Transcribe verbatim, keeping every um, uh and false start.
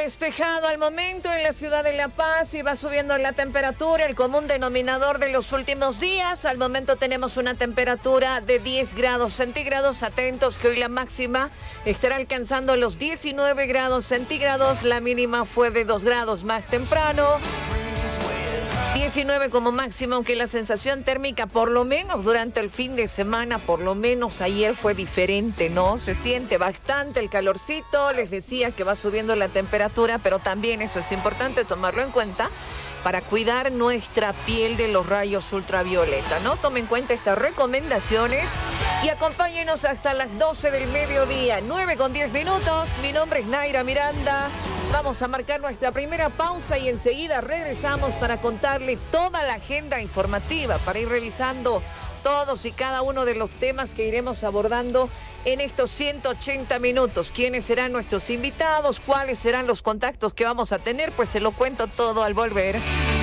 despejado al momento en la ciudad de La Paz y va subiendo la temperatura, el común denominador de los últimos días. Al momento tenemos una temperatura de diez grados centígrados. Atentos que hoy la máxima estará alcanzando los diecinueve grados centígrados. La mínima fue de dos grados más temprano. diecinueve como máximo, aunque la sensación térmica, por lo menos durante el fin de semana, por lo menos ayer fue diferente, ¿no? Se siente bastante el calorcito, les decía que va subiendo la temperatura, pero también eso es importante tomarlo en cuenta para cuidar nuestra piel de los rayos ultravioleta, ¿no? Tomen en cuenta estas recomendaciones y acompáñenos hasta las doce del mediodía, nueve con diez minutos. Mi nombre es Naira Miranda. Vamos a marcar nuestra primera pausa y enseguida regresamos para contarle toda la agenda informativa, para ir revisando todos y cada uno de los temas que iremos abordando en estos ciento ochenta minutos. ¿Quiénes serán nuestros invitados? ¿Cuáles serán los contactos que vamos a tener? Pues se lo cuento todo al volver.